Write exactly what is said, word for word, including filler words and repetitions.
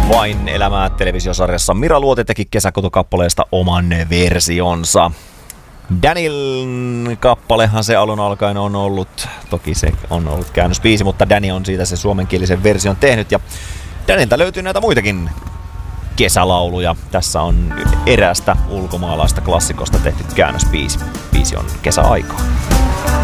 Vain elämää -televisiosarjassa Mira Luoti teki Kesäkutu-kappaleesta oman versionsa. Danil kappalehan se alun alkaen on ollut, toki se on ollut käännösbiisi, mutta Danny on siitä se suomenkielisen version tehnyt ja Danilta löytyy näitä muitakin kesälauluja. Tässä on eräästä ulkomaalaista klassikosta tehty käännösbiisi. Biisi on Kesäaikaa.